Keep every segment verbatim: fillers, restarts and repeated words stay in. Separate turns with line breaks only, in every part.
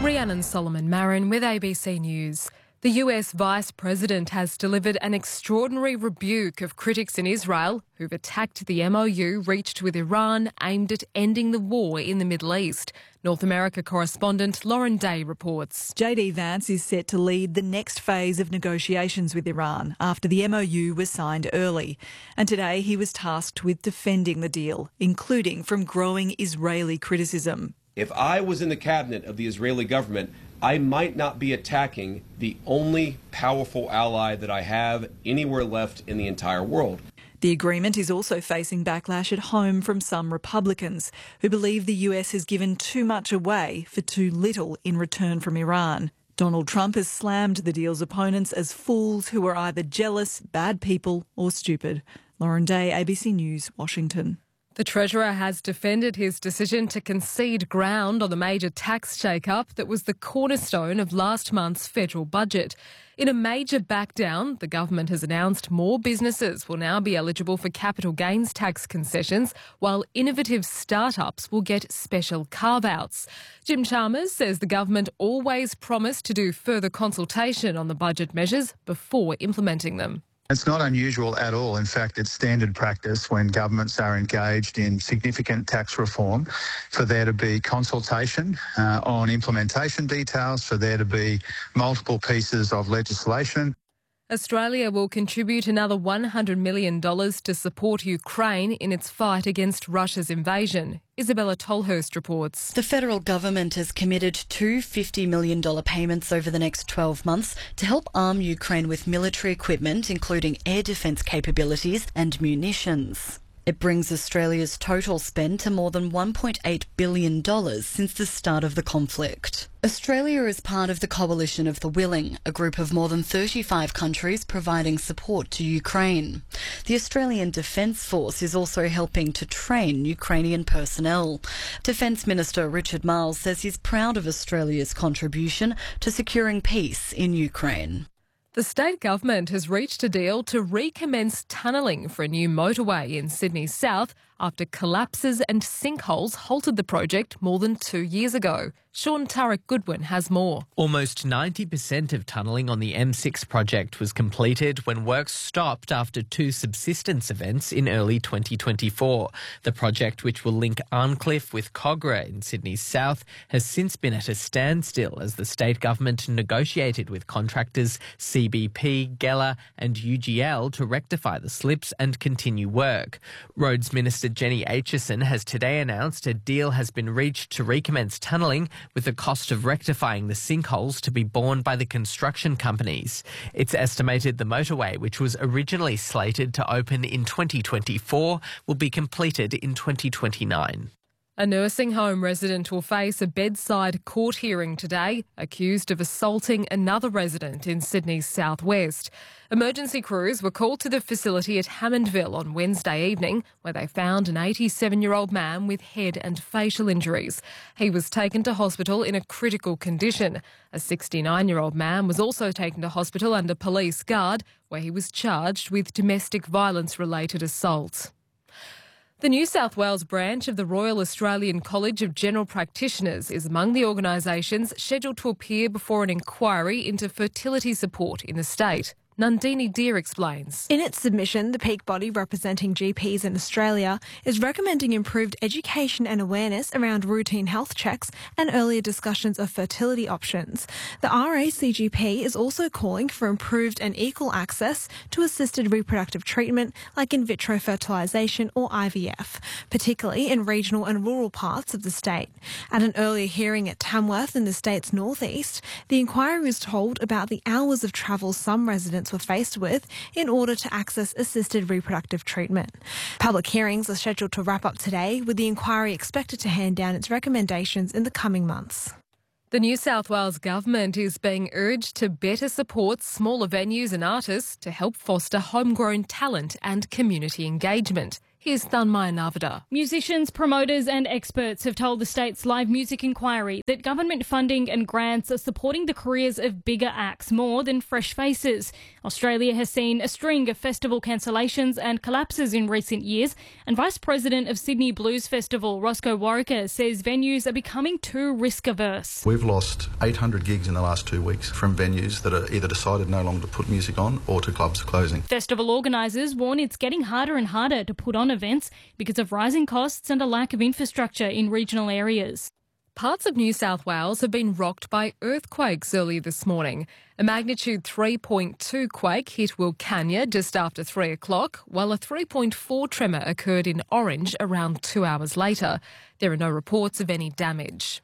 Rhiannon Solomon Marin with A B C News. The U S Vice President has delivered an extraordinary rebuke of critics in Israel who've attacked the M O U reached with Iran aimed at ending the war in the Middle East. North America correspondent Lauren Day reports.
J D Vance is set to lead the next phase of negotiations with Iran after the M O U was signed early. And today he was tasked with defending the deal, including from growing Israeli criticism.
If I was in the cabinet of the Israeli government, I might not be attacking the only powerful ally that I have anywhere left in the entire world.
The agreement is also facing backlash at home from some Republicans who believe the U S has given too much away for too little in return from Iran. Donald Trump has slammed the deal's opponents as fools who are either jealous, bad people or stupid. Lauren Day, A B C News, Washington.
The Treasurer has defended his decision to concede ground on the major tax shake-up that was the cornerstone of last month's federal budget. In a major backdown, the government has announced more businesses will now be eligible for capital gains tax concessions, while innovative startups will get special carve-outs. Jim Chalmers says the government always promised to do further consultation on the budget measures before implementing them.
It's not unusual at all. In fact, it's standard practice when governments are engaged in significant tax reform for there to be consultation uh, on implementation details, for there to be multiple pieces of legislation.
Australia will contribute another one hundred million dollars to support Ukraine in its fight against Russia's invasion. Isabella Tolhurst reports.
The federal government has committed two fifty million dollars payments over the next twelve months to help arm Ukraine with military equipment, including air defence capabilities and munitions. It brings Australia's total spend to more than one point eight billion dollars since the start of the conflict. Australia is part of the Coalition of the Willing, a group of more than thirty-five countries providing support to Ukraine. The Australian Defence Force is also helping to train Ukrainian personnel. Defence Minister Richard Marles says he's proud of Australia's contribution to securing peace in Ukraine.
The state government has reached a deal to recommence tunnelling for a new motorway in Sydney's south after collapses and sinkholes halted the project more than two years ago. Sean Turek Goodwin has more.
Almost ninety percent of tunnelling on the M six project was completed when work stopped after two subsidence events in early twenty twenty-four. The project, which will link Arncliffe with Kogarah in Sydney's south, has since been at a standstill as the state government negotiated with contractors C B P, Geller and U G L to rectify the slips and continue work. Roads Minister Jenny Aitchison has today announced a deal has been reached to recommence tunnelling, with the cost of rectifying the sinkholes to be borne by the construction companies. It's estimated the motorway, which was originally slated to open in twenty twenty-four, will be completed in twenty twenty-nine.
A nursing home resident will face a bedside court hearing today, accused of assaulting another resident in Sydney's southwest. Emergency crews were called to the facility at Hammondville on Wednesday evening, where they found an eighty-seven-year-old man with head and facial injuries. He was taken to hospital in a critical condition. A sixty-nine-year-old man was also taken to hospital under police guard, where he was charged with domestic violence-related assault. The New South Wales branch of the Royal Australian College of General Practitioners is among the organisations scheduled to appear before an inquiry into fertility support in the state. Nandini Deer explains.
In its submission, the peak body representing G Ps in Australia is recommending improved education and awareness around routine health checks and earlier discussions of fertility options. The R A C G P is also calling for improved and equal access to assisted reproductive treatment like in vitro fertilisation or I V F, particularly in regional and rural parts of the state. At an earlier hearing at Tamworth in the state's northeast, the inquiry was told about the hours of travel some residents were faced with in order to access assisted reproductive treatment. Public hearings are scheduled to wrap up today, with the inquiry expected to hand down its recommendations in the coming months.
The New South Wales Government is being urged to better support smaller venues and artists to help foster homegrown talent and community engagement. Here's Thanmaya Navada.
Musicians, promoters and experts have told the state's live music inquiry that government funding and grants are supporting the careers of bigger acts more than fresh faces. Australia has seen a string of festival cancellations and collapses in recent years, and Vice President of Sydney Blues Festival, Roscoe Warwicker, says venues are becoming too risk-averse.
We've lost eight hundred gigs in the last two weeks from venues that are either decided no longer to put music on or to clubs closing.
Festival organisers warn it's getting harder and harder to put on events because of rising costs and a lack of infrastructure in regional areas.
Parts of New South Wales have been rocked by earthquakes early this morning. A magnitude three point two quake hit Wilcannia just after three o'clock, while a three point four tremor occurred in Orange around two hours later. There are no reports of any damage.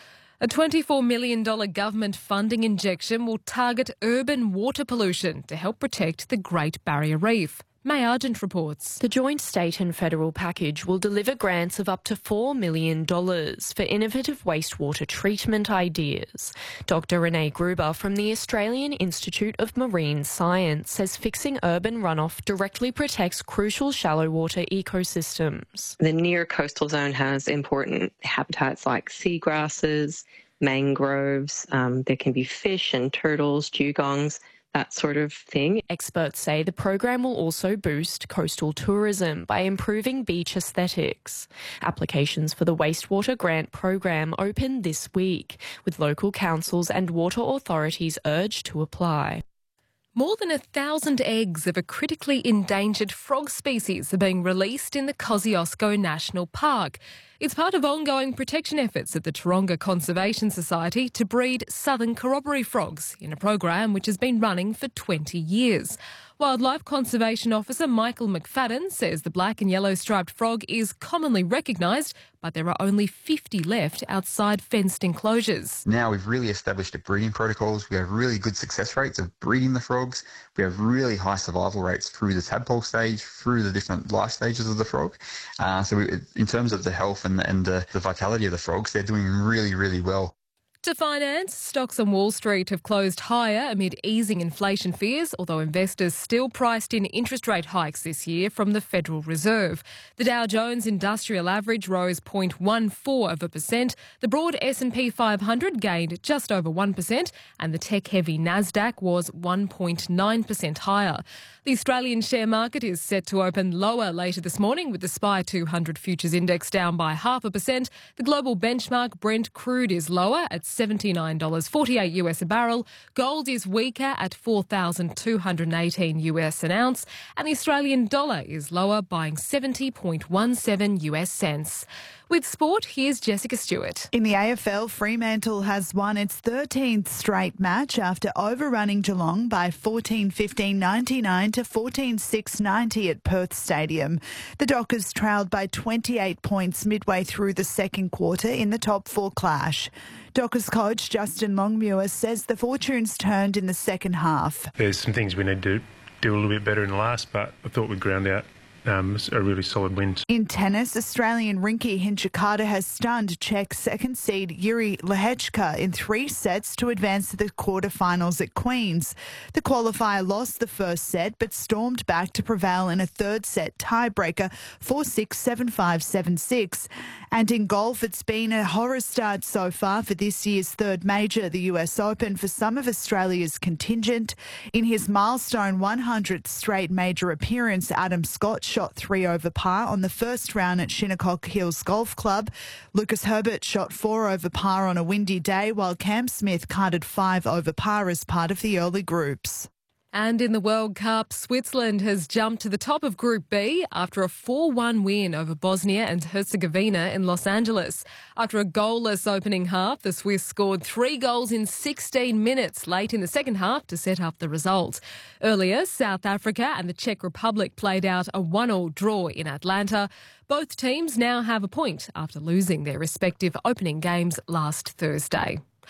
A twenty-four million dollars government funding injection will target urban water pollution to help protect the Great Barrier Reef. May Argent reports.
The joint state and federal package will deliver grants of up to four million dollars for innovative wastewater treatment ideas. Doctor Renee Gruber from the Australian Institute of Marine Science says fixing urban runoff directly protects crucial shallow water ecosystems.
The near coastal zone has important habitats like seagrasses, mangroves. Um, there can be fish and turtles, dugongs, that sort of thing.
Experts say the program will also boost coastal tourism by improving beach aesthetics. Applications for the wastewater grant program open this week, with local councils and water authorities urged to apply.
More than a thousand eggs of a critically endangered frog species are being released in the Kosciuszko National Park. It's part of ongoing protection efforts at the Taronga Conservation Society to breed southern corroboree frogs in a program which has been running for twenty years. Wildlife Conservation Officer Michael McFadden says the black and yellow striped frog is commonly recognised, but there are only fifty left outside fenced enclosures.
Now we've really established the breeding protocols. We have really good success rates of breeding the frogs. We have really high survival rates through the tadpole stage, through the different life stages of the frog. Uh, so we, in terms of the health and, and the, the vitality of the frogs, they're doing really, really well.
To finance, stocks on Wall Street have closed higher amid easing inflation fears, although investors still priced in interest rate hikes this year from the Federal Reserve. The Dow Jones Industrial Average rose zero point one four of a percent, the broad S and P five hundred gained just over one percent, and the tech-heavy Nasdaq was one point nine percent higher. The Australian share market is set to open lower later this morning, with the S P Y two hundred futures index down by half a percent. The global benchmark Brent crude is lower at seventy-nine dollars forty-eight US a barrel. Gold is weaker at four thousand two hundred eighteen US an ounce, and the Australian dollar is lower, buying seventy point one seven US cents. With sport, here's Jessica Stewart.
In the A F L, Fremantle has won its thirteenth straight match after overrunning Geelong by fourteen fifteen ninety-nine to fourteen six ninety at Perth Stadium. The Dockers trailed by twenty-eight points midway through the second quarter in the top four clash. Dockers coach Justin Longmuir says the fortunes turned in the second half.
There's some things we need to do a little bit better in the last, but I thought we'd ground out Um, a really solid win.
In tennis, Australian Rinky Hinchikata has stunned Czech second seed Yuri Lehechka in three sets to advance to the quarterfinals at Queen's. The qualifier lost the first set but stormed back to prevail in a third set tiebreaker four six, seven five, seven six. And in golf, it's been a horror start so far for this year's third major, the U S Open, for some of Australia's contingent. In his milestone one hundredth straight major appearance, Adam Scott shot three over par on the first round at Shinnecock Hills Golf Club. Lucas Herbert shot four over par on a windy day, while Cam Smith carded five over par as part of the early groups.
And in the World Cup, Switzerland has jumped to the top of Group B after a four one win over Bosnia and Herzegovina in Los Angeles. After a goalless opening half, the Swiss scored three goals in sixteen minutes late in the second half to set up the result. Earlier, South Africa and the Czech Republic played out a one all draw in Atlanta. Both teams now have a point after losing their respective opening games last Thursday.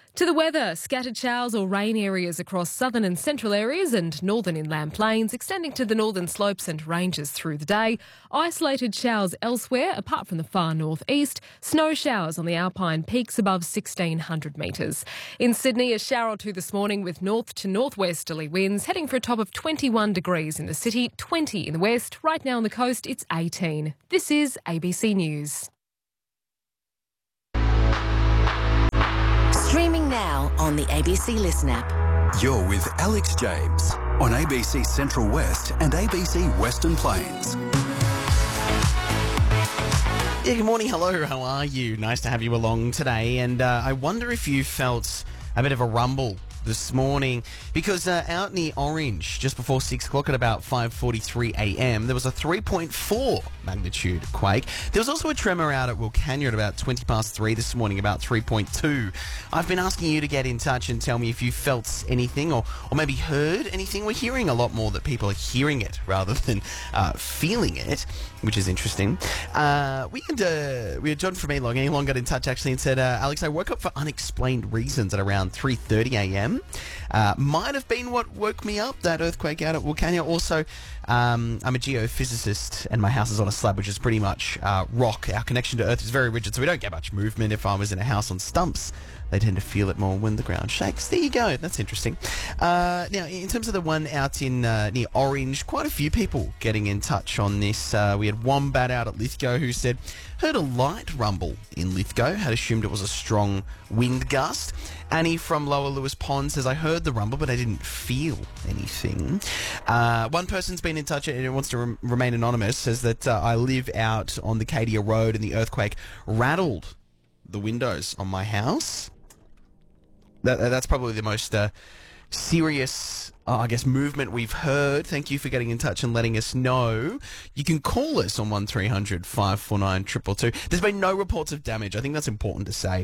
To the weather, scattered showers or rain areas across southern and central areas and northern inland plains, extending to the northern slopes and ranges through the day. Isolated showers elsewhere, apart from the far northeast. Snow showers on the Alpine peaks above sixteen hundred metres. In Sydney, a shower or two this morning with north to northwesterly winds, heading for a top of twenty-one degrees in the city, twenty in the west. Right now on the coast, it's eighteen. This is A B C News.
Streaming now on the A B C Listen app.
You're with Alex James on A B C Central West and A B C Western Plains.
Yeah, good morning. Hello, how are you? Nice to have you along today. And uh, I wonder if you felt a bit of a rumble this morning, because uh, out near Orange, just before six o'clock at about five forty-three a m, there was a three point four magnitude quake. There was also a tremor out at Wilcannia at about twenty past three this morning, about three point two. I've been asking you to get in touch and tell me if you felt anything or, or maybe heard anything. We're hearing a lot more that people are hearing it rather than uh, feeling it, which is interesting. Uh, we had uh, we had John from Elong. Elong got in touch actually and said, uh, Alex, I woke up for unexplained reasons at around three thirty a m. Uh, might have been what woke me up, that earthquake out at Wilcannia. Also, um, I'm a geophysicist and my house is on a slab, which is pretty much uh, rock. Our connection to Earth is very rigid, so we don't get much movement. If I was in a house on stumps, they tend to feel it more when the ground shakes. There you go. That's interesting. Uh, now, in terms of the one out in uh, near Orange, quite a few people getting in touch on this. Uh, we had Wombat out at Lithgow who said, heard a light rumble in Lithgow, had assumed it was a strong wind gust. Annie from Lower Lewis Pond says, I heard the rumble, but I didn't feel anything. Uh, one person's been in touch and wants to rem- remain anonymous, says that uh, I live out on the Cadia Road and the earthquake rattled the windows on my house. That, that's probably the most uh, serious, uh, I guess, movement we've heard. Thank you for getting in touch and letting us know. You can call us on one three hundred five four nine two two two. There's been no reports of damage. I think that's important to say.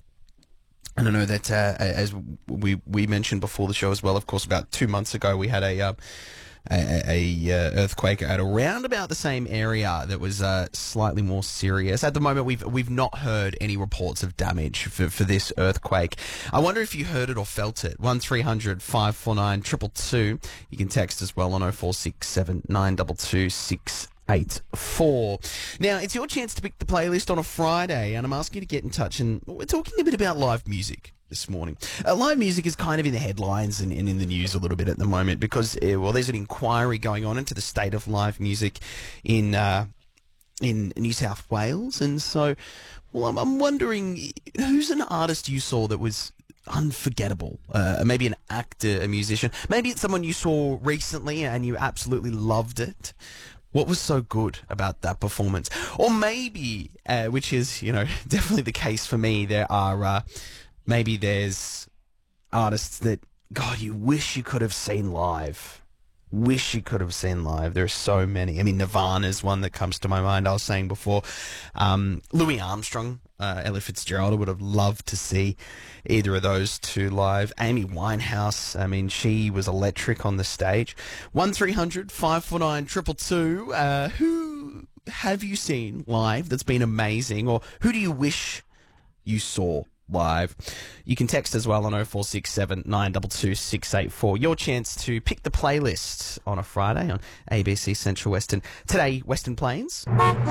And I know that, uh, as we we mentioned before the show as well, of course, about two months ago, we had a... Uh, A, a uh, earthquake at around about the same area that was uh, slightly more serious. At the moment, we've we've not heard any reports of damage for, for this earthquake. I wonder if you heard it or felt it. one three hundred five four nine two two two. You can text as well on oh four six seven nine two two six eight four. Now, it's your chance to pick the playlist on a Friday, and I'm asking you to get in touch, and we're talking a bit about live music this morning. Uh, live music is kind of in the headlines and, and in the news a little bit at the moment because, uh, well, there's an inquiry going on into the state of live music in uh, in New South Wales. And so, well, I'm, I'm wondering, who's an artist you saw that was unforgettable? Uh, maybe an actor, a musician. Maybe it's someone you saw recently and you absolutely loved it. What was so good about that performance? Or maybe, uh, which is, you know, definitely the case for me, there are... Uh, Maybe there's artists that, God, you wish you could have seen live. Wish you could have seen live. There are so many. I mean, Nirvana's one that comes to my mind. I was saying before, um, Louis Armstrong, uh, Ella Fitzgerald, I would have loved to see either of those two live. Amy Winehouse, I mean, she was electric on the stage. one three hundred five four nine two two two. Uh, who have you seen live that's been amazing? Or who do you wish you saw live? You can text as well on oh four six seven nine two two six eight four. Your chance to pick the playlist on a Friday on A B C Central Western. Today, Western Plains.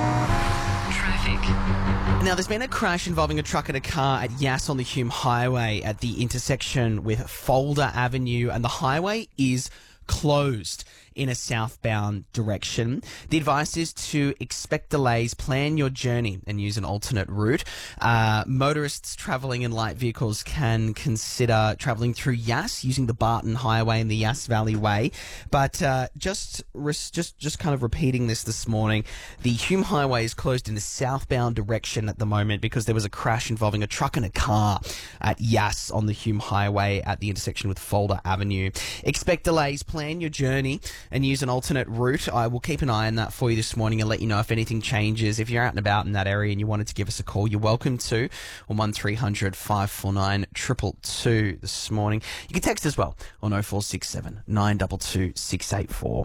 Traffic. Now, there's been a crash involving a truck and a car at Yass on the Hume Highway at the intersection with Folder Avenue, and the highway is closed in a southbound direction. The advice is to expect delays, plan your journey and use an alternate route. Uh, motorists travelling in light vehicles can consider travelling through Yass using the Barton Highway and the Yass Valley Way. But uh, just, just, just kind of repeating this this morning, the Hume Highway is closed in the southbound direction at the moment because there was a crash involving a truck and a car at Yass on the Hume Highway at the intersection with Folder Avenue. Expect delays, plan your journey and use an alternate route. I will keep an eye on that for you this morning and let you know if anything changes. If you're out and about in that area and you wanted to give us a call, you're welcome to on one three hundred five four nine two two two this morning. You can text as well on oh four six seven nine two two six eight four.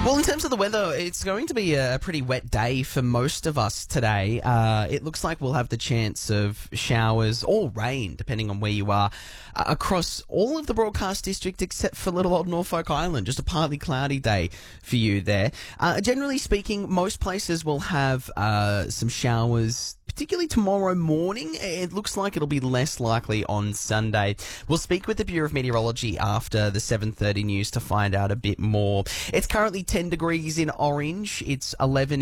Well, in terms of the weather, it's going to be a pretty wet day for most of us today. Uh, it looks like we'll have the chance of showers or rain, depending on where you are, uh, across all of the broadcast district except for little old Norfolk Island. Just a partly cloudy day for you there. Uh, generally speaking, most places will have uh, some showers, particularly tomorrow morning. It looks like it'll be less likely on Sunday. We'll speak with the Bureau of Meteorology after the seven thirty news to find out a bit more. It's currently ten degrees in Orange. It's eleven